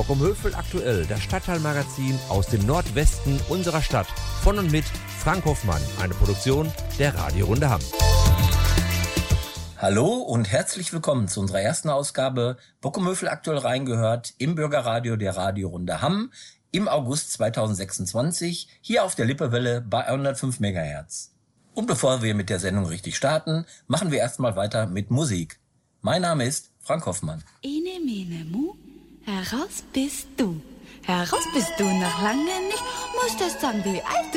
Bockumhövel aktuell, das Stadtteilmagazin aus dem Nordwesten unserer Stadt. Von und mit Frank Hoffmann, eine Produktion der Radiorunde Hamm. Hallo und herzlich willkommen zu unserer ersten Ausgabe Bockumhövel aktuell reingehört im Bürgerradio der Radiorunde Hamm im August 2026 hier auf der Lippewelle bei 105 MHz. Und bevor wir mit der Sendung richtig starten, machen wir erstmal weiter mit Musik. Mein Name ist Frank Hoffmann. Ene, mene, mu, heraus bist du. Heraus bist du noch lange nicht, musst erst sagen, wie alt